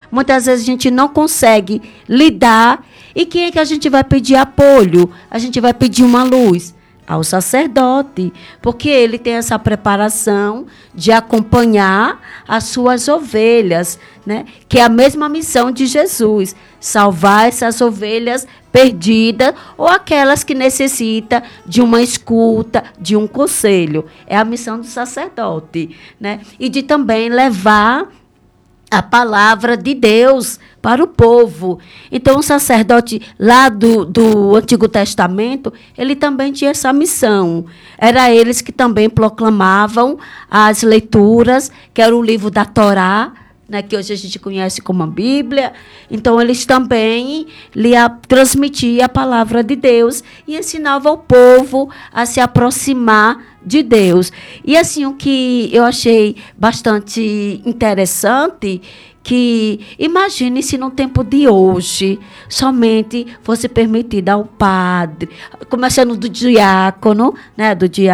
muitas vezes a gente não consegue lidar. E quem é que a gente vai pedir apoio? A gente vai pedir uma luz ao sacerdote, porque ele tem essa preparação de acompanhar as suas ovelhas, né? Que é a mesma missão de Jesus, salvar essas ovelhas perdidas ou aquelas que necessitam de uma escuta, de um conselho. É a missão do sacerdote, né? E de também levar a palavra de Deus para o povo. Então, o sacerdote lá do Antigo Testamento, ele também tinha essa missão. Era eles que também proclamavam as leituras, que era o livro da Torá, né, que hoje a gente conhece como a Bíblia. Então, eles também transmitiam a palavra de Deus e ensinavam o povo a se aproximar de Deus. E assim, o que eu achei bastante interessante, que imagine se no tempo de hoje somente fosse permitida ao padre, começando do diácono, né,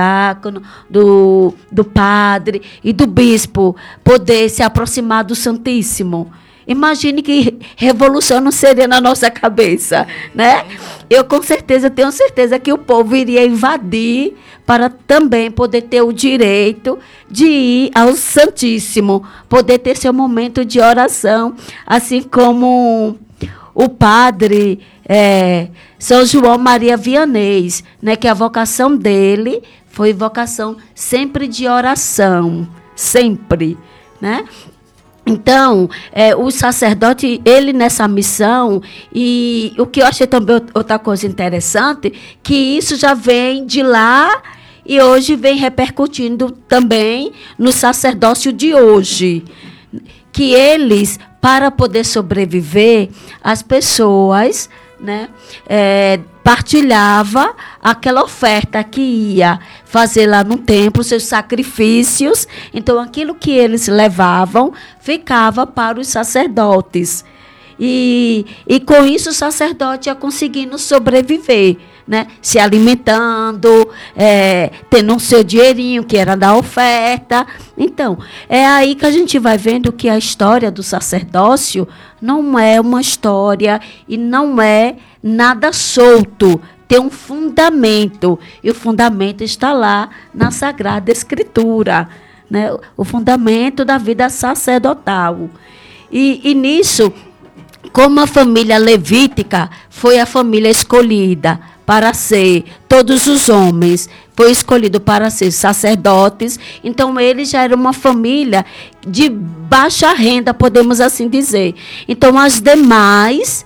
do padre e do bispo, poder se aproximar do Santíssimo. Imagine que revolução não seria na nossa cabeça, né? Eu tenho certeza que o povo iria invadir para também poder ter o direito de ir ao Santíssimo, poder ter seu momento de oração, assim como o padre São João Maria Vianney, né, que a vocação dele foi vocação sempre de oração, sempre, né? Então, o sacerdote, ele nessa missão, e o que eu achei também outra coisa interessante, que isso já vem de lá e hoje vem repercutindo também no sacerdócio de hoje. Que eles, para poder sobreviver, as pessoas, né, partilhava aquela oferta que ia fazer lá no templo, seus sacrifícios. Então, aquilo que eles levavam ficava para os sacerdotes. E com isso o sacerdote ia conseguindo sobreviver, né? Se alimentando, tendo o seu dinheirinho, que era da oferta. Então, é aí que a gente vai vendo que a história do sacerdócio não é uma história e não é nada solto. Tem um fundamento, e o fundamento está lá na Sagrada Escritura, né? O fundamento da vida sacerdotal. E nisso, como a família levítica foi a família escolhida para ser, todos os homens, foi escolhido para ser sacerdotes, então eles já eram uma família de baixa renda, podemos assim dizer. Então as demais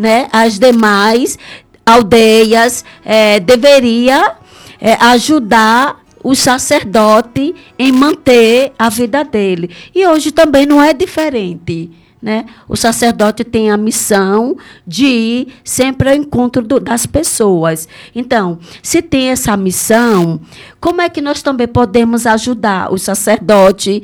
aldeias deveria ajudar o sacerdote em manter a vida dele. E hoje também não é diferente, né? O sacerdote tem a missão de ir sempre ao encontro das pessoas. Então, se tem essa missão, como é que nós também podemos ajudar o sacerdote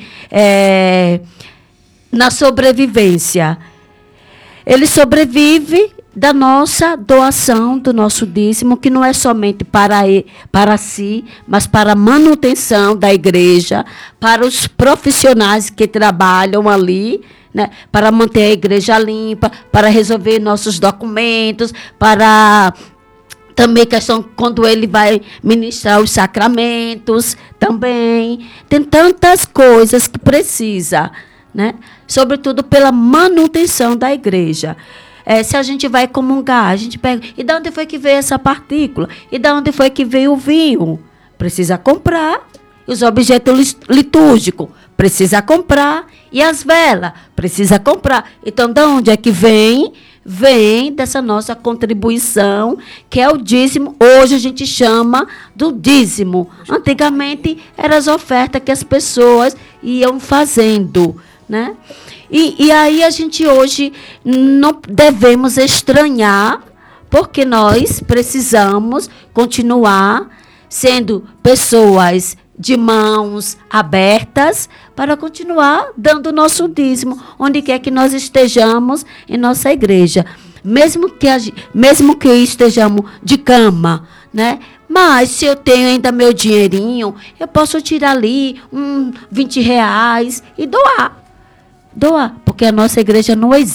na sobrevivência? Ele sobrevive da nossa doação, do nosso dízimo, que não é somente para si, mas para a manutenção da igreja, para os profissionais que trabalham ali, né, para manter a igreja limpa, para resolver nossos documentos, para também questão quando ele vai ministrar os sacramentos, também. Tem tantas coisas que precisa, né? Sobretudo pela manutenção da igreja. Se a gente vai comungar, a gente pega, e de onde foi que veio essa partícula? E de onde foi que veio o vinho? Precisa comprar. Os objetos litúrgicos, precisa comprar. E as velas, precisa comprar. Então, de onde é que vem? Vem dessa nossa contribuição, que é o dízimo. Hoje a gente chama do dízimo. Antigamente, eram as ofertas que as pessoas iam fazendo, né? E aí a gente hoje não devemos estranhar, porque nós precisamos continuar sendo pessoas de mãos abertas para continuar dando o nosso dízimo, onde quer que nós estejamos em nossa igreja. Mesmo que estejamos de cama, né? Mas se eu tenho ainda meu dinheirinho, eu posso tirar ali R$20 e doar. Porque a nossa igreja não existe.